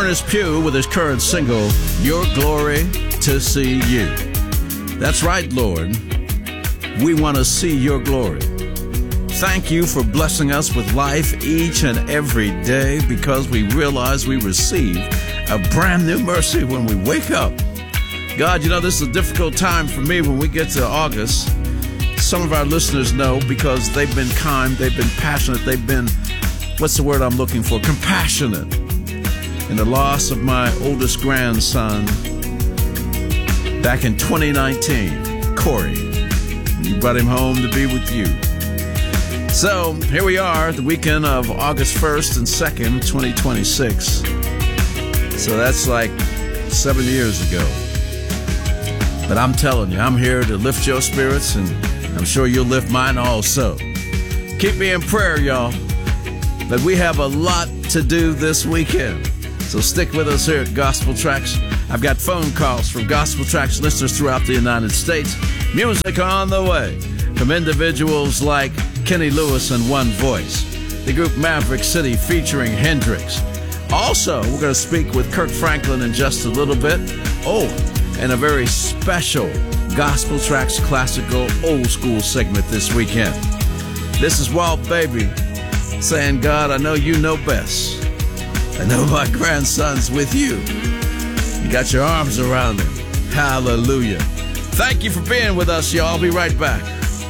Ernest Pugh with his current single, Your Glory to See You. That's right, Lord. We want to see your glory. Thank you for blessing us with life each and every day, because we realize we receive a brand new mercy when we wake up. God, you know, this is a difficult time for me when we get to August. Some of our listeners know because they've been kind, they've been passionate, they've been, what's the word I'm looking for? Compassionate. In the loss of my oldest grandson back in 2019, Corey. You brought him home to be with you. So here we are, the weekend of August 1st and 2nd, 2026. So that's like 7 years ago. But I'm telling you, I'm here to lift your spirits, and I'm sure you'll lift mine also. Keep me in prayer, y'all. But we have a lot to do this weekend. So stick with us here at Gospel Tracks. I've got phone calls from Gospel Tracks listeners throughout the United States. Music on the way from individuals like Kenny Lewis and One Voice, the group Maverick City featuring Hendrix. Also, we're going to speak with Kirk Franklin in just a little bit. Oh, and a very special Gospel Tracks classical old school segment this weekend. This is Walt Baby saying, God, I know you know best. I know my grandson's with you. You got your arms around him. Hallelujah. Thank you for being with us, y'all. I'll be right back.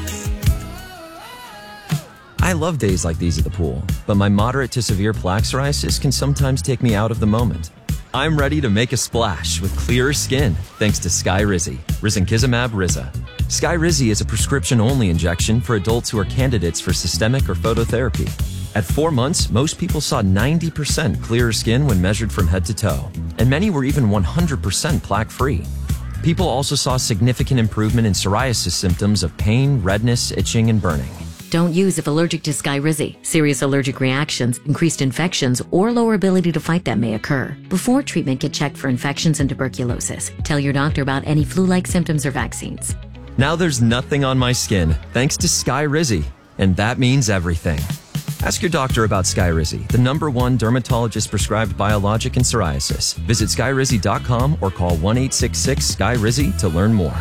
I love days like these at the pool, but my moderate to severe plaque psoriasis can sometimes take me out of the moment. I'm ready to make a splash with clearer skin thanks to Skyrizi, risankizumab Riza. Skyrizi is a prescription-only injection for adults who are candidates for systemic or phototherapy. At 4 months, most people saw 90% clearer skin when measured from head to toe, and many were even 100% plaque-free. People also saw significant improvement in psoriasis symptoms of pain, redness, itching, and burning. Don't use if allergic to Skyrizi. Serious allergic reactions, increased infections, or lower ability to fight them may occur. Before treatment, get checked for infections and tuberculosis. Tell your doctor about any flu-like symptoms or vaccines. Now there's nothing on my skin thanks to Skyrizi, and that means everything. Ask your doctor about Skyrizi, the #1 dermatologist-prescribed biologic in psoriasis. Visit Skyrizi.com or call 1-866-SKYRIZI to learn more.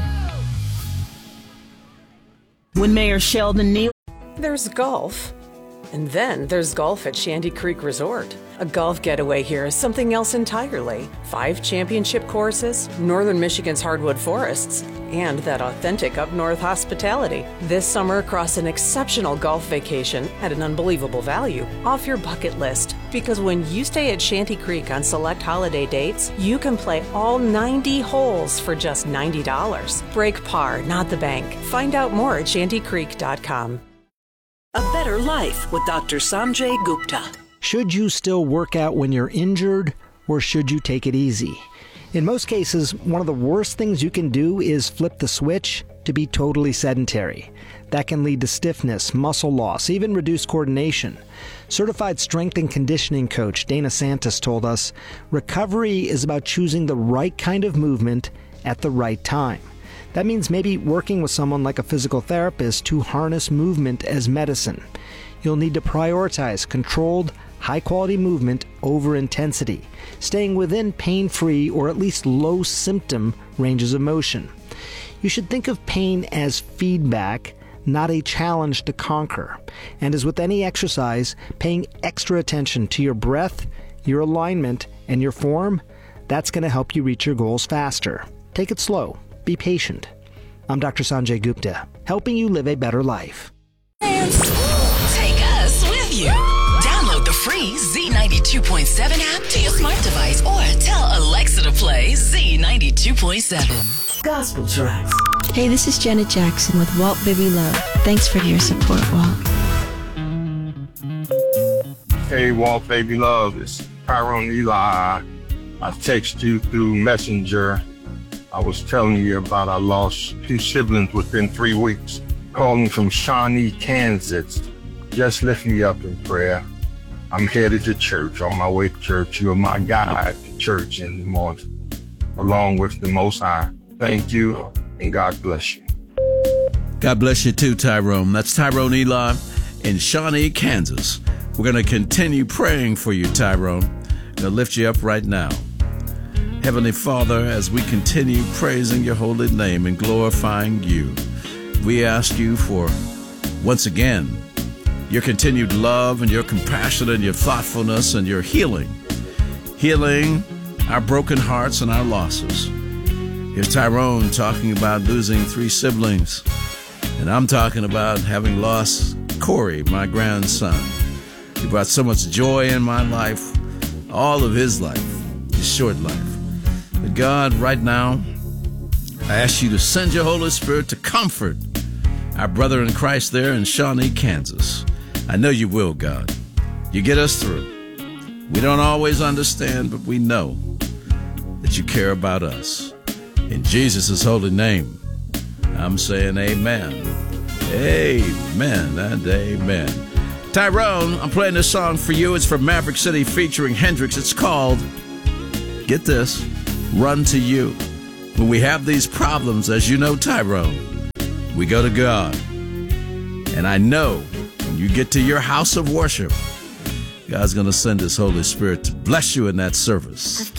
When Mayor Sheldon Neal... There's golf. And then there's golf at Shanty Creek Resort. A golf getaway here is something else entirely. 5 championship courses, northern Michigan's hardwood forests, and that authentic up-north hospitality. This summer, across an exceptional golf vacation at an unbelievable value, off your bucket list. Because when you stay at Shanty Creek on select holiday dates, you can play all 90 holes for just $90. Break par, not the bank. Find out more at shantycreek.com. A Better Life with Dr. Sanjay Gupta. Should you still work out when you're injured, or should you take it easy? In most cases, one of the worst things you can do is flip the switch to be totally sedentary. That can lead to stiffness, muscle loss, even reduced coordination. Certified strength and conditioning coach Dana Santos told us, recovery is about choosing the right kind of movement at the right time. That means maybe working with someone like a physical therapist to harness movement as medicine. You'll need to prioritize controlled, high-quality movement over intensity, staying within pain-free or at least low-symptom ranges of motion. You should think of pain as feedback, not a challenge to conquer. And as with any exercise, paying extra attention to your breath, your alignment, and your form, that's going to help you reach your goals faster. Take it slow. Be patient. I'm Dr. Sanjay Gupta, helping you live a better life. Take us with you. Download the free Z92.7 app to your smart device or tell Alexa to play Z92.7. Gospel Tracks. Hey, this is Janet Jackson with Walt Baby Love. Thanks for your support, Walt. Hey, Walt Baby Love. It's Tyrone Eli. I text you through Messenger. I was telling you about I lost 2 siblings within 3 weeks. Calling from Shawnee, Kansas. Just lift me up in prayer. I'm headed to church. On my way to church, you're my guide to church in the morning, along with the Most High. Thank you, and God bless you. God bless you too, Tyrone. That's Tyrone Eli in Shawnee, Kansas. We're going to continue praying for you, Tyrone. to lift you up right now. Heavenly Father, as we continue praising your holy name and glorifying you, we ask you for, once again, your continued love and your compassion and your thoughtfulness and your healing our broken hearts and our losses. Here's Tyrone talking about losing 3 siblings, and I'm talking about having lost Corey, my grandson. He brought so much joy in my life, all of his life, his short life. But God, right now, I ask you to send your Holy Spirit to comfort our brother in Christ there in Shawnee, Kansas. I know you will, God. You get us through. We don't always understand, but we know that you care about us. In Jesus' holy name, I'm saying amen. Amen and amen. Tyrone, I'm playing this song for you. It's from Maverick City featuring Hendrix. It's called, get this, Run to You. When we have these problems, as you know, Tyrone, we go to God. And I know when you get to your house of worship, God's going to send his Holy Spirit to bless you in that service.